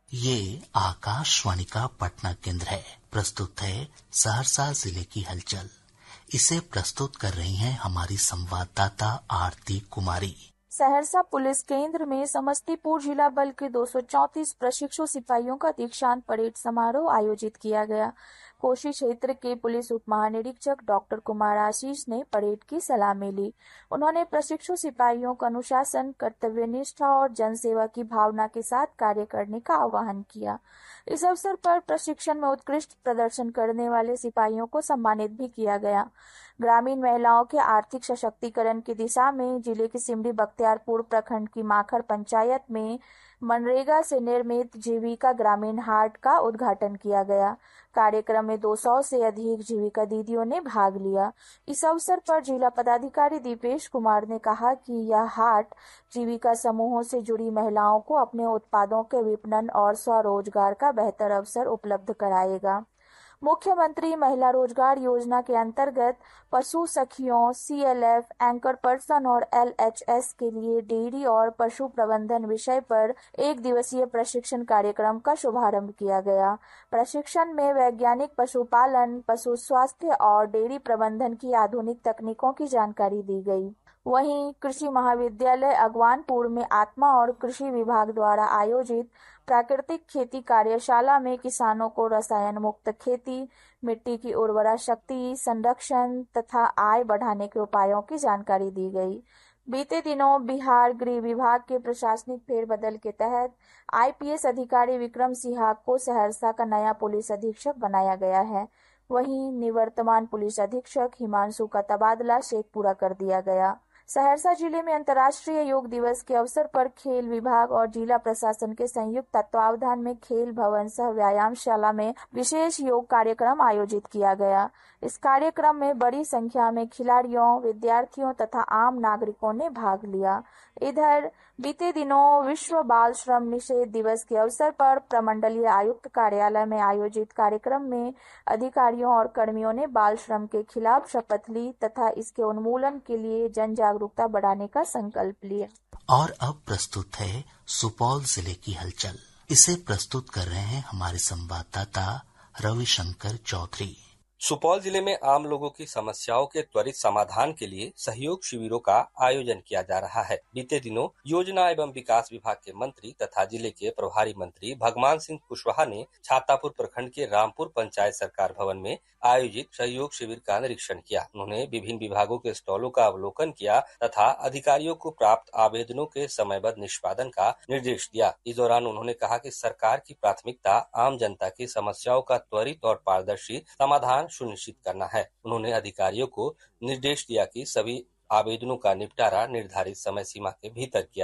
ये आकाशवाणी का पटना केंद्र है। प्रस्तुत है सहरसा जिले की हलचल। इसे प्रस्तुत कर रही हैं हमारी संवाददाता आरती कुमारी। सहरसा पुलिस केंद्र में समस्तीपुर जिला बल के 234 प्रशिक्षु सिपाहियों का दीक्षांत परेड समारोह आयोजित किया गया। कोशी क्षेत्र के पुलिस उप महानिरीक्षक डॉक्टर कुमार आशीष ने परेड की सलामी ली। उन्होंने प्रशिक्षु सिपाहियों को अनुशासन, कर्तव्यनिष्ठा और जनसेवा की भावना के साथ कार्य करने का आह्वान किया। इस अवसर पर प्रशिक्षण में उत्कृष्ट प्रदर्शन करने वाले सिपाहियों को सम्मानित भी किया गया। ग्रामीण महिलाओं के आर्थिक सशक्तिकरण की दिशा में जिले के सिमरी बख्तियारपुर प्रखंड की माखर पंचायत में मनरेगा से निर्मित जीविका ग्रामीण हाट का उद्घाटन किया गया। कार्यक्रम में 200 से अधिक जीविका दीदियों ने भाग लिया। इस अवसर पर जिला पदाधिकारी दीपेश कुमार ने कहा कि यह हाट जीविका समूहों से जुड़ी महिलाओं को अपने उत्पादों के विपणन और स्वरोजगार का बेहतर अवसर उपलब्ध कराएगा। मुख्यमंत्री महिला रोजगार योजना के अंतर्गत पशु सखियों, CLF, एंकर पर्सन और LHS के लिए डेयरी और पशु प्रबंधन विषय पर 1 दिवसीय प्रशिक्षण कार्यक्रम का शुभारंभ किया गया। प्रशिक्षण में वैज्ञानिक पशुपालन, पशु स्वास्थ्य और डेयरी प्रबंधन की आधुनिक तकनीकों की जानकारी दी गई। वहीं कृषि महाविद्यालय अगवानपुर में आत्मा और कृषि विभाग द्वारा आयोजित प्राकृतिक खेती कार्यशाला में किसानों को रसायन मुक्त खेती, मिट्टी की उर्वरा शक्ति संरक्षण तथा आय बढ़ाने के उपायों की जानकारी दी गई। बीते दिनों बिहार गृह विभाग के प्रशासनिक फेरबदल के तहत IPS अधिकारी विक्रम सिंह को सहरसा का नया पुलिस अधीक्षक बनाया गया है। वहीं निवर्तमान पुलिस अधीक्षक हिमांशु का तबादला शेखपुरा कर दिया गया। सहरसा जिले में अंतर्राष्ट्रीय योग दिवस के अवसर पर खेल विभाग और जिला प्रशासन के संयुक्त तत्वावधान में खेल भवन सह व्यायामशाला में विशेष योग कार्यक्रम आयोजित किया गया। इस कार्यक्रम में बड़ी संख्या में खिलाड़ियों, विद्यार्थियों तथा आम नागरिकों ने भाग लिया। इधर बीते दिनों विश्व बाल श्रम निषेध दिवस के अवसर पर प्रमंडलीय आयुक्त कार्यालय में आयोजित कार्यक्रम में अधिकारियों और कर्मियों ने बाल श्रम के खिलाफ शपथ ली तथा इसके उन्मूलन के लिए जन जागरूकता बढ़ाने का संकल्प लिया। और अब प्रस्तुत है सुपौल जिले की हलचल। इसे प्रस्तुत कर रहे हैं हमारे संवाददाता रविशंकर चौधरी। सुपौल जिले में आम लोगों की समस्याओं के त्वरित समाधान के लिए सहयोग शिविरों का आयोजन किया जा रहा है। बीते दिनों योजना एवं विकास विभाग के मंत्री तथा जिले के प्रभारी मंत्री भगवान सिंह कुशवाहा ने छातापुर प्रखंड के रामपुर पंचायत सरकार भवन में आयोजित सहयोग शिविर का निरीक्षण किया। उन्होंने विभिन्न विभागों के स्टॉलों का अवलोकन किया तथा अधिकारियों को प्राप्त आवेदनों के समयबद्ध निष्पादन का निर्देश दिया। इस दौरान उन्होंने कहा कि सरकार की प्राथमिकता आम जनता की समस्याओं का त्वरित और पारदर्शी समाधान सुनिश्चित करना है। उन्होंने अधिकारियों को निर्देश दिया कि सभी आवेदनों का निपटारा निर्धारित समय सीमा के भीतर किया